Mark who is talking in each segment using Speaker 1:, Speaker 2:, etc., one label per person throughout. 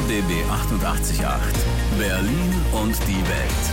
Speaker 1: RBB 88.8 Berlin und die Welt.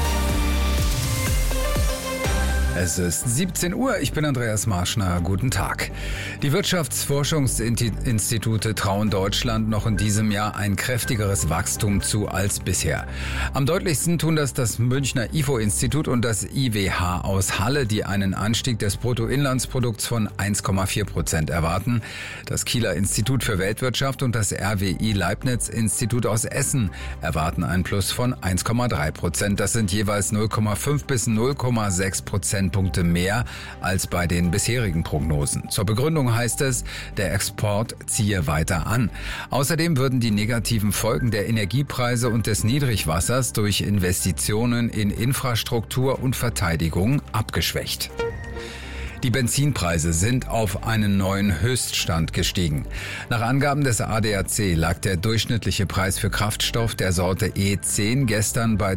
Speaker 2: Es ist 17 Uhr, ich bin Andreas Marschner, guten Tag. Die Wirtschaftsforschungsinstitute trauen Deutschland noch in diesem Jahr ein kräftigeres Wachstum zu als bisher. Am deutlichsten tun das Münchner IFO-Institut und das IWH aus Halle, die einen Anstieg des Bruttoinlandsprodukts von 1,4% erwarten. Das Kieler Institut für Weltwirtschaft und das RWI Leibniz-Institut aus Essen erwarten einen Plus von 1,3%. Das sind jeweils 0,5 bis 0,6 Prozentpunkte mehr als bei den bisherigen Prognosen. Zur Begründung heißt es, der Export ziehe weiter an. Außerdem würden die negativen Folgen der Energiepreise und des Niedrigwassers durch Investitionen in Infrastruktur und Verteidigung abgeschwächt. Die Benzinpreise sind auf einen neuen Höchststand gestiegen. Nach Angaben des ADAC lag der durchschnittliche Preis für Kraftstoff der Sorte E10 gestern bei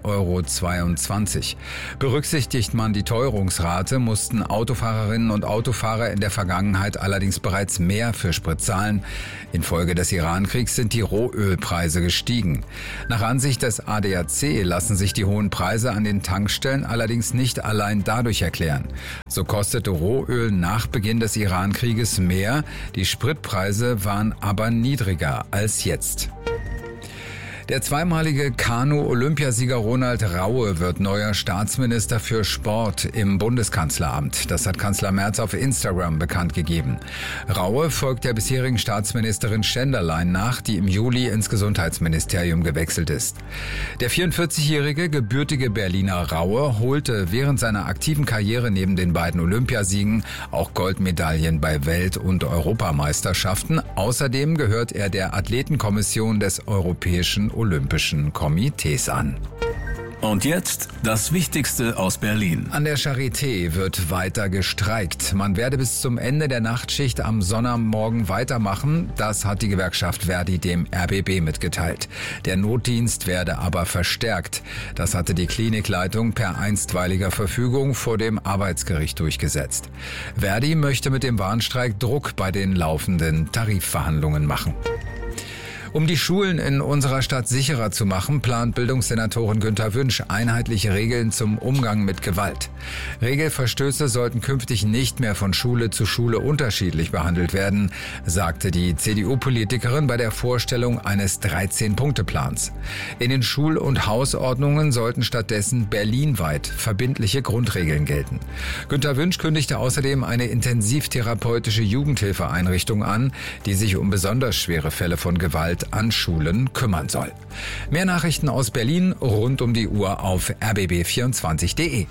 Speaker 2: 2,22 €. Berücksichtigt man die Teuerungsrate, mussten Autofahrerinnen und Autofahrer in der Vergangenheit allerdings bereits mehr für Sprit zahlen. Infolge des Irankriegs sind die Rohölpreise gestiegen. Nach Ansicht des ADAC lassen sich die hohen Preise an den Tankstellen allerdings nicht allein dadurch erklären. So kostete Rohöl nach Beginn des Irankrieges mehr, die Spritpreise waren aber niedriger als jetzt. Der zweimalige Kanu-Olympiasieger Ronald Raue wird neuer Staatsminister für Sport im Bundeskanzleramt. Das hat Kanzler Merz auf Instagram bekannt gegeben. Raue folgt der bisherigen Staatsministerin Schenderlein nach, die im Juli ins Gesundheitsministerium gewechselt ist. Der 44-jährige gebürtige Berliner Raue holte während seiner aktiven Karriere neben den beiden Olympiasiegen auch Goldmedaillen bei Welt- und Europameisterschaften. Außerdem gehört er der Athletenkommission des Europäischen Olympischen Komitees an.
Speaker 1: Und jetzt das Wichtigste aus Berlin.
Speaker 2: An der Charité wird weiter gestreikt. Man werde bis zum Ende der Nachtschicht am Sonntagmorgen weitermachen. Das hat die Gewerkschaft Verdi dem RBB mitgeteilt. Der Notdienst werde aber verstärkt. Das hatte die Klinikleitung per einstweiliger Verfügung vor dem Arbeitsgericht durchgesetzt. Verdi möchte mit dem Warnstreik Druck bei den laufenden Tarifverhandlungen machen. Um die Schulen in unserer Stadt sicherer zu machen, plant Bildungssenatorin Günther Wünsch einheitliche Regeln zum Umgang mit Gewalt. Regelverstöße sollten künftig nicht mehr von Schule zu Schule unterschiedlich behandelt werden, sagte die CDU-Politikerin bei der Vorstellung eines 13-Punkte-Plans. In den Schul- und Hausordnungen sollten stattdessen berlinweit verbindliche Grundregeln gelten. Günther Wünsch kündigte außerdem eine intensivtherapeutische Jugendhilfeeinrichtung an, die sich um besonders schwere Fälle von Gewalt an Schulen kümmern soll. Mehr Nachrichten aus Berlin rund um die Uhr auf rbb24.de.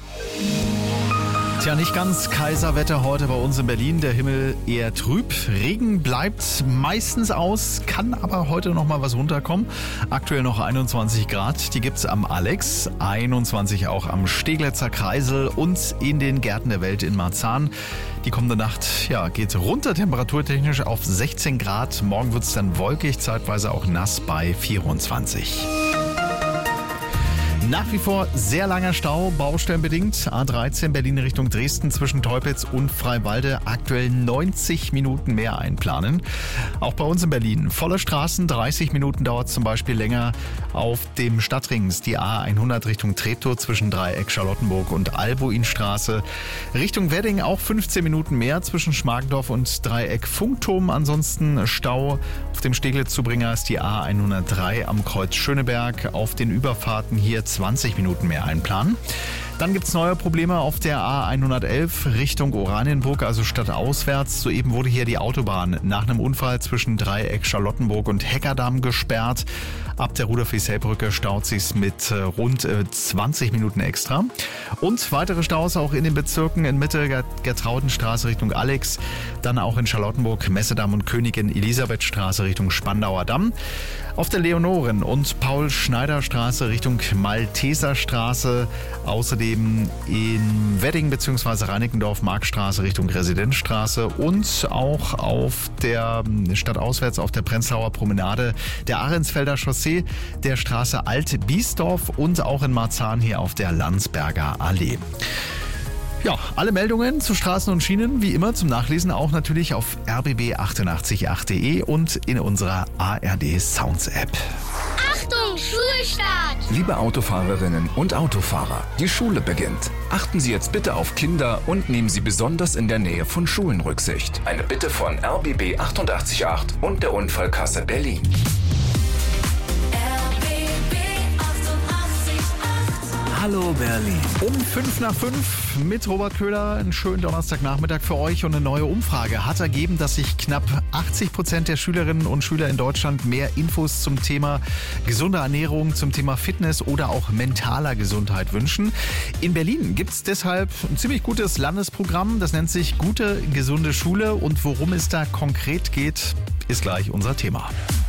Speaker 3: Tja, nicht ganz Kaiserwetter heute bei uns in Berlin. Der Himmel eher trüb. Regen bleibt meistens aus, kann aber heute noch mal was runterkommen. Aktuell noch 21 Grad. Die gibt's am Alex, 21 auch am Steglitzer Kreisel und in den Gärten der Welt in Marzahn. Die kommende Nacht geht runter temperaturtechnisch auf 16 Grad. Morgen wird's dann wolkig, zeitweise auch nass bei 24. Nach wie vor sehr langer Stau, baustellenbedingt. A13 Berlin Richtung Dresden zwischen Teupitz und Freiwalde. Aktuell 90 Minuten mehr einplanen. Auch bei uns in Berlin. Volle Straßen, 30 Minuten dauert zum Beispiel länger auf dem Stadtring. Die A100 Richtung Treptow zwischen Dreieck Charlottenburg und Albuinstraße. Richtung Wedding auch 15 Minuten mehr zwischen Schmargendorf und Dreieck Funkturm. Ansonsten Stau auf dem Steglitz-Zubringer ist die A103 am Kreuz Schöneberg. Auf den Überfahrten hier 20 Minuten mehr einplanen. Dann gibt es neue Probleme auf der A111 Richtung Oranienburg, also stadtauswärts. Soeben wurde hier die Autobahn nach einem Unfall zwischen Dreieck Charlottenburg und Heckerdamm gesperrt. Ab der Rudolf-Wiesel-Brücke staut sich's mit rund 20 Minuten extra. Und weitere Staus auch in den Bezirken in Mitte, Gertraudenstraße Richtung Alex, dann auch in Charlottenburg, Messedamm und Königin-Elisabeth-Straße Richtung Spandauer Damm. Auf der Leonoren- und Paul-Schneider-Straße Richtung Malteserstraße, außerdem in Wedding bzw. Reinickendorf-Markstraße Richtung Residenzstraße und auch auf der stadtauswärts auf der Prenzlauer Promenade, der Ahrensfelder Chaussee, der Straße Alt-Biesdorf und auch in Marzahn hier auf der Landsberger Allee. Ja, alle Meldungen zu Straßen und Schienen, wie immer, zum Nachlesen auch natürlich auf rbb888.de und in unserer ARD Sounds App.
Speaker 4: Achtung, Schulstart!
Speaker 1: Liebe Autofahrerinnen und Autofahrer, die Schule beginnt. Achten Sie jetzt bitte auf Kinder und nehmen Sie besonders in der Nähe von Schulen Rücksicht. Eine Bitte von RBB 888 und der Unfallkasse Berlin. Hallo Berlin.
Speaker 3: Um 5:05 mit Robert Köhler. Einen schönen Donnerstagnachmittag für euch. Und eine neue Umfrage hat ergeben, dass sich knapp 80% der Schülerinnen und Schüler in Deutschland mehr Infos zum Thema gesunde Ernährung, zum Thema Fitness oder auch mentaler Gesundheit wünschen. In Berlin gibt es deshalb ein ziemlich gutes Landesprogramm. Das nennt sich Gute, gesunde Schule. Und worum es da konkret geht, ist gleich unser Thema.